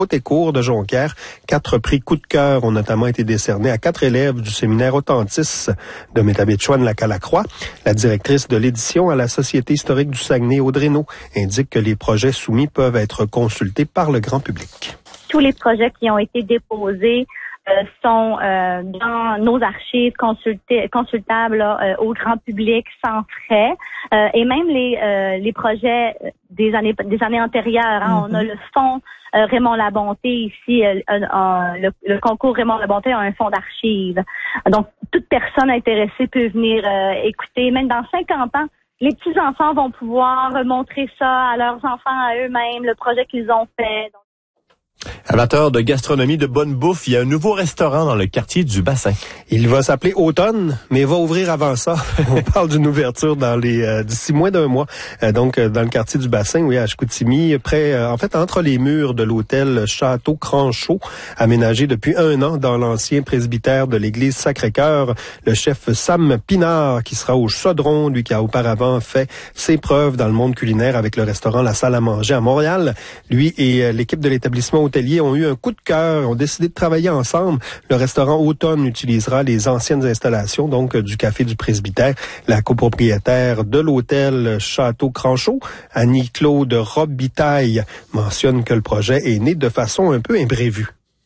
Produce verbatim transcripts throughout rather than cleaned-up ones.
et cours de Jonquière. Quatre prix coup de cœur ont notamment été décernés à quatre élèves du séminaire Authentice de Métabetchouan-Lac-à-la-Croix. La directrice de l'édition à la Société historique du Saguenay, Audrey Naud, indique que les projets soumis peuvent être consultés par le grand public. Tous les projets qui ont été déposés Euh, sont euh, dans nos archives consultés, consultables là, euh, au grand public sans frais euh, et même les euh, les projets des années des années antérieures. Hein, mm-hmm. On a le fonds euh, Raymond Labonté ici, euh, euh, le, le concours Raymond Labonté a un fonds d'archives. Donc toute personne intéressée peut venir euh, écouter. Même dans cinquante ans, les petits enfants vont pouvoir montrer ça à leurs enfants, à eux-mêmes, le projet qu'ils ont fait. Donc, Amateur de gastronomie de bonne bouffe, il y a un nouveau restaurant dans le quartier du Bassin. Il va s'appeler Automne, mais va ouvrir avant ça. On parle d'une ouverture dans les euh, d'ici moins d'un mois. Euh, donc euh, dans le quartier du Bassin, oui, à Chicoutimi, près, euh, en fait entre les murs de l'hôtel Château Cranchot, aménagé depuis un an dans l'ancien presbytère de l'église Sacré-Cœur. Le chef Sam Pinard, qui sera au chaudron, lui qui a auparavant fait ses preuves dans le monde culinaire avec le restaurant La Salle à manger à Montréal. Lui et euh, l'équipe de l'établissement hôteliers ont eu un coup de cœur, ont décidé de travailler ensemble. Le restaurant Automne utilisera les anciennes installations donc du Café du Presbytère. La copropriétaire de l'hôtel Château Cranchot, Annie-Claude Robitaille, mentionne que le projet est né de façon un peu imprévue.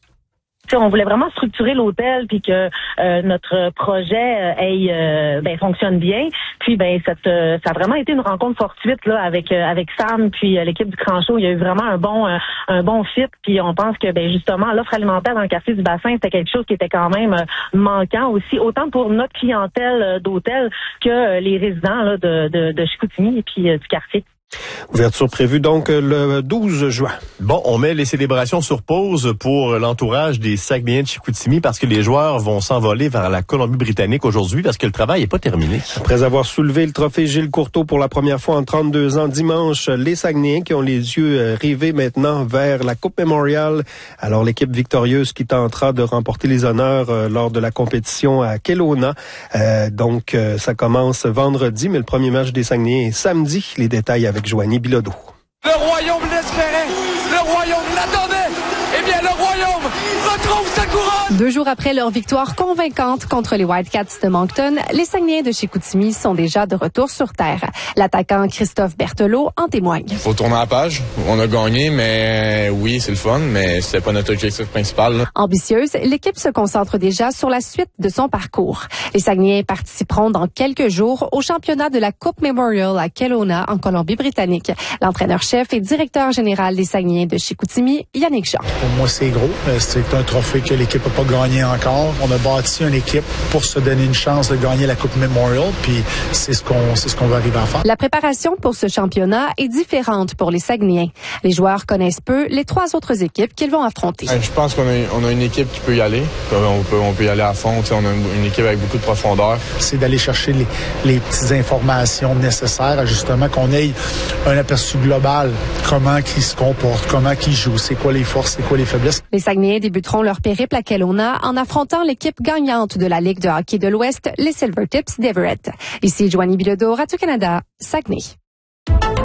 On voulait vraiment structurer l'hôtel puis que euh, notre projet euh, ait, euh, ben, fonctionne bien. Puis ben cette, euh, ça a vraiment été une rencontre fortuite là avec euh, avec Sam puis euh, l'équipe du Cranchot. Il y a eu vraiment un bon euh, un bon fit. Puis on pense que ben justement l'offre alimentaire dans le quartier du Bassin c'était quelque chose qui était quand même euh, manquant aussi, autant pour notre clientèle euh, d'hôtel que euh, les résidents là, de, de de Chicoutimi et puis euh, du quartier. Ouverture prévue donc le douze juin. Bon, on met les célébrations sur pause pour l'entourage des Saguenayens de Chicoutimi parce que les joueurs vont s'envoler vers la Colombie-Britannique aujourd'hui parce que le travail n'est pas terminé. Après avoir soulevé le trophée Gilles Courteau pour la première fois en trente-deux ans dimanche, les Saguenayens qui ont les yeux rivés maintenant vers la Coupe Memorial. Alors l'équipe victorieuse qui tentera de remporter les honneurs euh, lors de la compétition à Kelowna. Euh, donc euh, ça commence vendredi, mais le premier match des Saguenayens est samedi. Les détails avec Joanie Bilodeau. Le royaume l'espérait, le royaume l'attendait. Eh bien, le royaume retrouve sa couronne. Deux jours après leur victoire convaincante contre les Wildcats de Moncton, les Saguenayens de Chicoutimi sont déjà de retour sur terre. L'attaquant Christophe Berthelot en témoigne. Faut tourner la page. On a gagné, mais oui, c'est le fun, mais c'était pas notre objectif principal. Là. Ambitieuse, l'équipe se concentre déjà sur la suite de son parcours. Les Saguenayens participeront dans quelques jours au championnat de la Coupe Memorial à Kelowna, en Colombie-Britannique. L'entraîneur-chef et directeur général des Saguenayens de Chicoutimi, Yannick Jean. Pour moi, c'est gros. C'est un trophée que l'équipe n'a pas gagné encore. On a bâti une équipe pour se donner une chance de gagner la Coupe Memorial, puis c'est ce qu'on c'est ce qu'on va arriver à faire. La préparation pour ce championnat est différente pour les Saguenayens. Les joueurs connaissent peu les trois autres équipes qu'ils vont affronter. Je pense qu'on a, on a une équipe qui peut y aller. On peut, on peut y aller à fond. On a une équipe avec beaucoup de profondeur. C'est d'aller chercher les, les petites informations nécessaires, justement, qu'on ait un aperçu global, comment ils se comportent, comment ils jouent, c'est quoi les forces, c'est quoi les faiblesses. Les Saguenayens débuteront leur périple à Kelowna en affrontant l'équipe gagnante de la Ligue de hockey de l'Ouest, les Silvertips d'Everett. Ici Joanie Bilodeau, Radio-Canada, Saguenay.